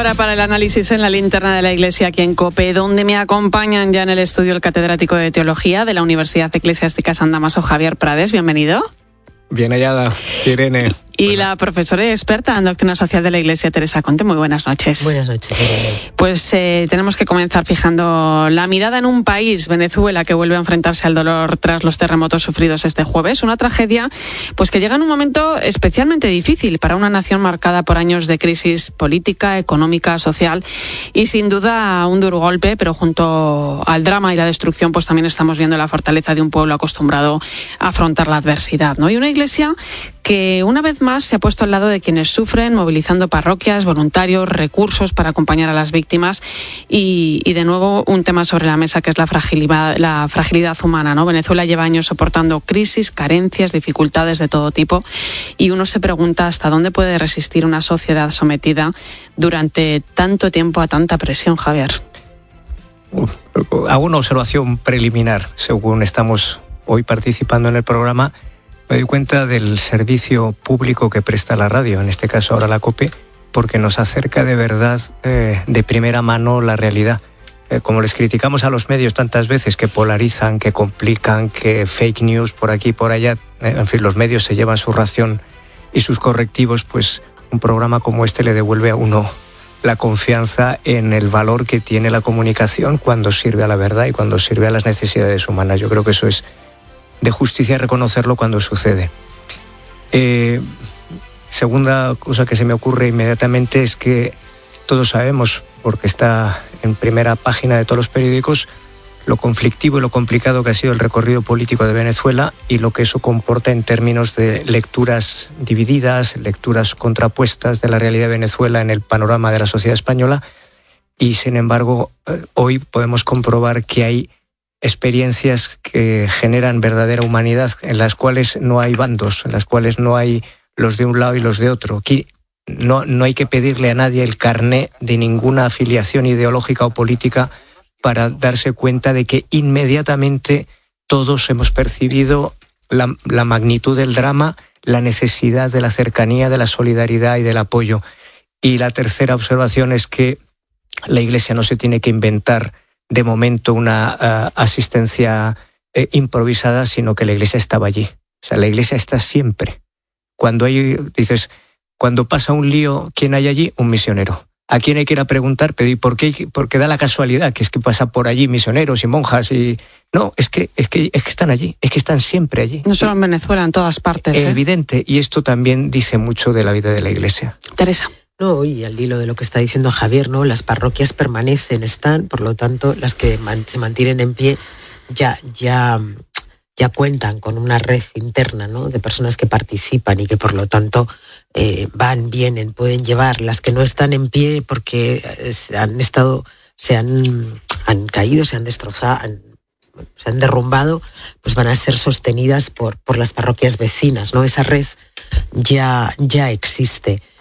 Hora para el análisis en la linterna de la Iglesia aquí en COPE, donde me acompañan ya en el estudio el catedrático de Teología de la Universidad Eclesiástica San Damaso, Javier Prades. Bienvenido. Bien hallada, Irene. Y la profesora y experta en doctrina social de la Iglesia, Teresa Conte. Muy buenas noches. Buenas noches, Irene. Pues tenemos que comenzar fijando la mirada en un país, Venezuela, que vuelve a enfrentarse al dolor tras los terremotos sufridos este jueves. Una tragedia pues que llega en un momento especialmente difícil para una nación marcada por años de crisis política, económica, social y sin duda un duro golpe, pero junto al drama y la destrucción pues también estamos viendo la fortaleza de un pueblo acostumbrado a afrontar la adversidad, ¿no? Y una Iglesia que una vez más se ha puesto al lado de quienes sufren, movilizando parroquias, voluntarios, recursos para acompañar a las víctimas y de nuevo un tema sobre la mesa que es la fragilidad humana, ¿no? Venezuela lleva años soportando crisis, carencias, dificultades de todo tipo y uno se pregunta hasta dónde puede resistir una sociedad sometida durante tanto tiempo a tanta presión, Javier. Hago una observación preliminar, según estamos hoy participando en el programa. Me doy cuenta del servicio público que presta la radio, en este caso ahora la COPE, porque nos acerca de verdad de primera mano la realidad. Como les criticamos a los medios tantas veces que polarizan, que complican, que fake news por aquí y por allá, en fin, los medios se llevan su ración y sus correctivos, pues un programa como este le devuelve a uno la confianza en el valor que tiene la comunicación cuando sirve a la verdad y cuando sirve a las necesidades humanas. Yo creo que eso es de justicia reconocerlo cuando sucede. Segunda cosa que se me ocurre inmediatamente es que todos sabemos, porque está en primera página de todos los periódicos, lo conflictivo y lo complicado que ha sido el recorrido político de Venezuela y lo que eso comporta en términos de lecturas divididas, lecturas contrapuestas de la realidad de Venezuela en el panorama de la sociedad española. Y sin embargo, hoy podemos comprobar que hay experiencias que generan verdadera humanidad, en las cuales no hay bandos, en las cuales no hay los de un lado y los de otro. Aquí no hay que pedirle a nadie el carné de ninguna afiliación ideológica o política para darse cuenta de que inmediatamente todos hemos percibido la magnitud del drama, la necesidad de la cercanía, de la solidaridad y del apoyo. Y la tercera observación es que la Iglesia no se tiene que inventar de momento una asistencia improvisada, sino que la Iglesia estaba allí. O sea, la Iglesia está siempre. Cuando pasa un lío, ¿quién hay allí? Un misionero. ¿A quién hay que ir a preguntar? Pero ¿y por qué? Porque da la casualidad que es que pasa por allí misioneros y monjas y... No, es que están allí, es que están siempre allí. No solo en Venezuela, en todas partes. Evidente, y esto también dice mucho de la vida de la Iglesia. Teresa. No, y al hilo de lo que está diciendo Javier, ¿no? Las parroquias permanecen, están, por lo tanto, las que se mantienen en pie ya cuentan con una red interna, ¿no? De personas que participan y que por lo tanto van, vienen, pueden llevar. Las que no están en pie porque han caído, se han destrozado, se han derrumbado, pues van a ser sostenidas por las parroquias vecinas, ¿no? Esa red ya existe.